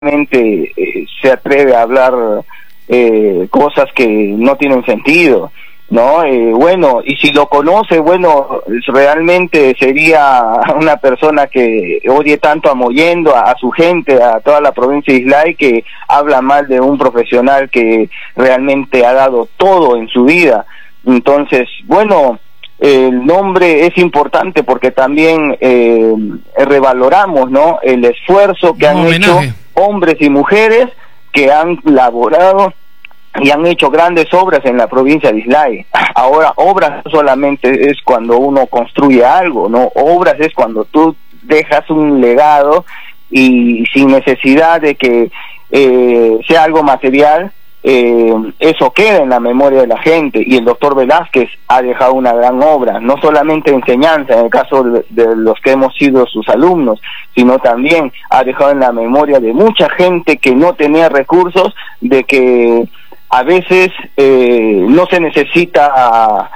realmente se atreve a hablar cosas que no tienen sentido, ¿no? Bueno, y si lo conoce, bueno, realmente sería una persona que odie tanto a Mollendo, a su gente, a toda la provincia de Islay, que habla mal de un profesional que realmente ha dado todo en su vida. Entonces, bueno, el nombre es importante porque también revaloramos, ¿no?, el esfuerzo que han hecho hombres y mujeres que han laborado y han hecho grandes obras en la provincia de Islay. Ahora, obras solamente es cuando uno construye algo, ¿no? Obras es cuando tú dejas un legado y sin necesidad de que sea algo material, eso queda en la memoria de la gente. Y el doctor Velázquez ha dejado una gran obra, no solamente enseñanza en el caso de los que hemos sido sus alumnos, sino también ha dejado en la memoria de mucha gente que no tenía recursos, de que a veces no se necesita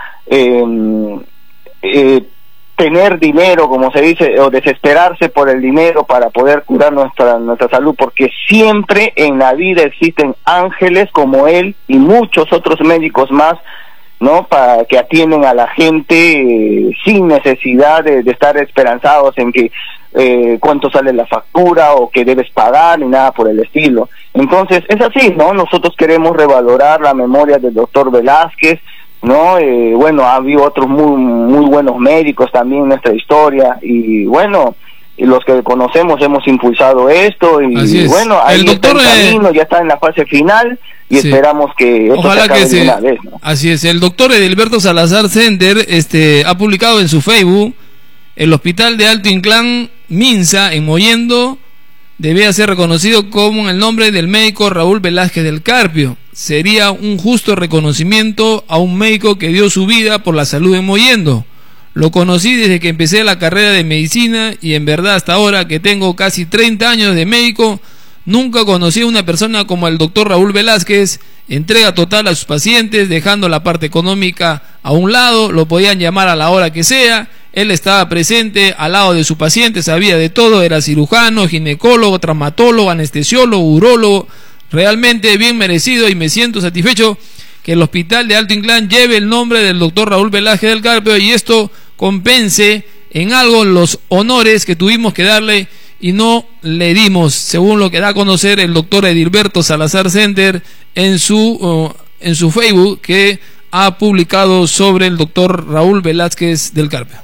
tener dinero, como se dice, o desesperarse por el dinero para poder curar nuestra salud, porque siempre en la vida existen ángeles como él y muchos otros médicos más, ¿no?, para que atienden a la gente sin necesidad de estar esperanzados en que cuánto sale la factura o que debes pagar ni nada por el estilo. Entonces es así, ¿no? Nosotros queremos revalorar la memoria del doctor Velázquez, ¿no? Bueno, ha habido otros muy buenos médicos también en nuestra historia, y bueno, y los que conocemos hemos impulsado esto, y bueno, ahí el doctor está el camino, ya está en la fase final, y sí, esperamos que esto ojalá se acabe que de una vez, ¿no? Así es, el doctor Edilberto Salazar Sender ha publicado en su Facebook: el hospital de Alto Inclán Minsa en Mollendo debía ser reconocido como el nombre del médico Raúl Velázquez del Carpio. Sería un justo reconocimiento a un médico que dio su vida por la salud en Mollendo. Lo conocí desde que empecé la carrera de medicina, y en verdad hasta ahora que tengo casi 30 años de médico, nunca conocí a una persona como el doctor Raúl Velázquez. Entrega total a sus pacientes, dejando la parte económica a un lado. Lo podían llamar a la hora que sea. Él estaba presente al lado de su paciente, sabía de todo, era cirujano, ginecólogo, traumatólogo, anestesiólogo, urólogo. Realmente bien merecido, y me siento satisfecho que el hospital de Alto Inclán lleve el nombre del doctor Raúl Velázquez del Carpio, y esto compense en algo los honores que tuvimos que darle y no le dimos, según lo que da a conocer el doctor Edilberto Salazar Sender en su Facebook, que ha publicado sobre el doctor Raúl Velázquez del Carpio.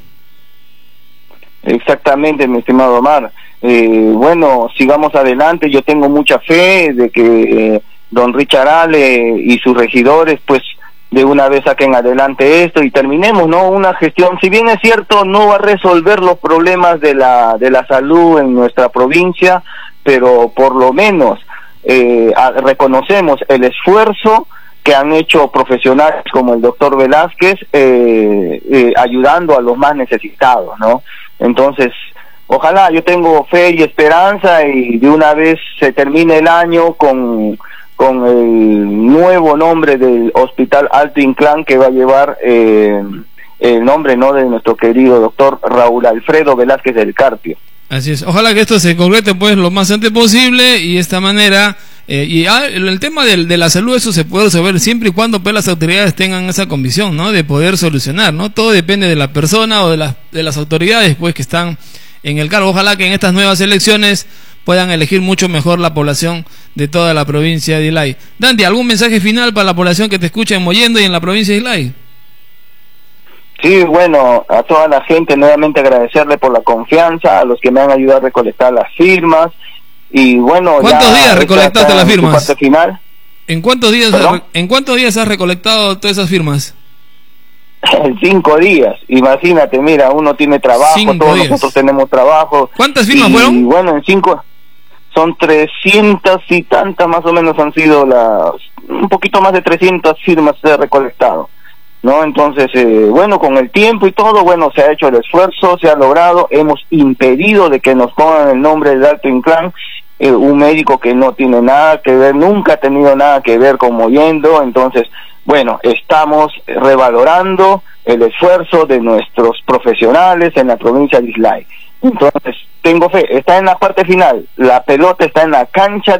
Exactamente, mi estimado Omar. Bueno, sigamos adelante. Yo tengo mucha fe de que don Richard Ale y sus regidores pues de una vez saquen adelante esto y terminemos, ¿no?, una gestión. Si bien es cierto, no va a resolver los problemas de la salud en nuestra provincia, pero por lo menos reconocemos el esfuerzo que han hecho profesionales como el doctor Velázquez, ayudando a los más necesitados, ¿no? Entonces, ojalá, yo tengo fe y esperanza, y de una vez se termine el año con el nuevo nombre del Hospital Alto Inclán, que va a llevar el nombre, ¿no?, de nuestro querido doctor Raúl Alfredo Velázquez del Carpio. Así es, ojalá que esto se concrete pues lo más antes posible, y de esta manera el tema de la salud, eso se puede resolver siempre y cuando pues las autoridades tengan esa convicción, ¿no?, de poder solucionar, ¿no? Todo depende de la persona o de las autoridades pues que están en el cargo. Ojalá que en estas nuevas elecciones puedan elegir mucho mejor la población de toda la provincia de Islay. Dante, ¿algún mensaje final para la población que te escucha en Mollendo y en la provincia de Islay? Sí, bueno, a toda la gente nuevamente agradecerle por la confianza, a los que me han ayudado a recolectar las firmas, y bueno, ¿cuántos días recolectaste las firmas? Parte final. ¿En cuántos días has recolectado todas esas firmas? En 5 días, imagínate, mira, uno tiene trabajo, todos nosotros tenemos trabajo. ¿Cuántas firmas fueron? Y bueno, en 5 son 300 y tantas, más o menos han sido un poquito más de 300 firmas se ha recolectado, ¿no? Entonces, bueno, con el tiempo y todo, bueno, se ha hecho el esfuerzo, se ha logrado, hemos impedido de que nos pongan el nombre de Alto Inclán, un médico que no tiene nada que ver, nunca ha tenido nada que ver con Mollendo. Entonces, bueno, estamos revalorando el esfuerzo de nuestros profesionales en la provincia de Islay. Entonces, tengo fe, está en la parte final, la pelota está en la cancha